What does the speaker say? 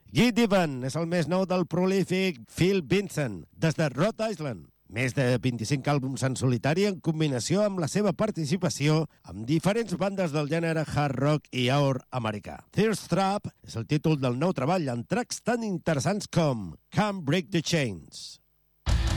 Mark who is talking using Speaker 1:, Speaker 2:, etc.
Speaker 1: Guy Divan és el més nou del prolífic Phil Vincent, des de Rhode Island. Més de 25 àlbums en solitari en combinació amb la seva participació amb diferents bandes del gènere hard rock i yaourt americà. Thirst Trap és el títol del nou treball amb tracks tan interessants com Can't Break the Chains.